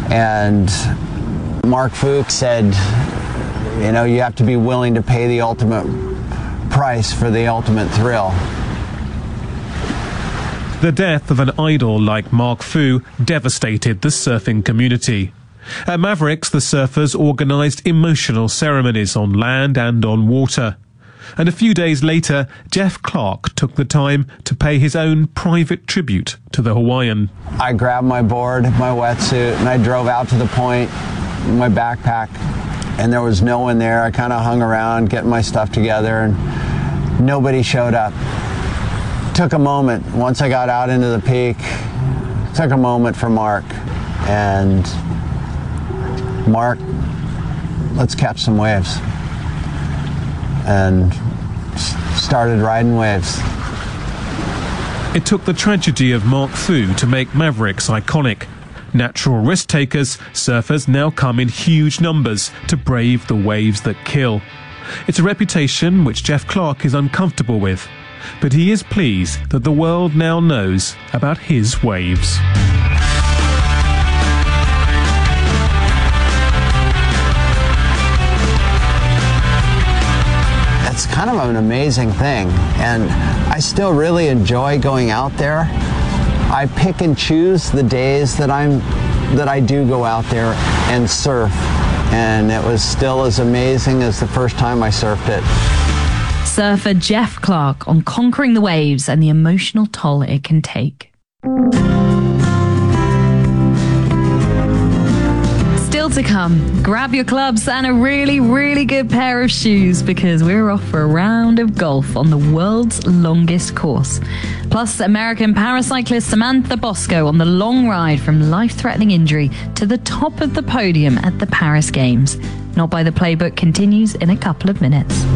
And Mark Fook said, you know, you have to be willing to pay the ultimate price for the ultimate thrill. The death of an idol like Mark Fu devastated the surfing community. At Mavericks, the surfers organised emotional ceremonies on land and on water. And a few days later, Jeff Clark took the time to pay his own private tribute to the Hawaiian. I grabbed my board, my wetsuit, and I drove out to the point in my backpack, and there was no one there. I kind of hung around getting my stuff together, and nobody showed up. Took a moment, once I got out into the peak, took a moment for Mark, and Mark, let's catch some waves. And started riding waves. It took the tragedy of Mark Fu to make Mavericks iconic. Natural risk takers, surfers now come in huge numbers to brave the waves that kill. It's a reputation which Jeff Clark is uncomfortable with, but he is pleased that the world now knows about his waves. It's kind of an amazing thing, and I still really enjoy going out there. I pick and choose the days that I do go out there and surf, and it was still as amazing as the first time I surfed it. Surfer Jeff Clark on conquering the waves and the emotional toll it can take. Still to come, grab your clubs and a really, really good pair of shoes because we're off for a round of golf on the world's longest course. Plus, American paracyclist Samantha Bosco on the long ride from life-threatening injury to the top of the podium at the Paris Games. Not by the Playbook continues in a couple of minutes.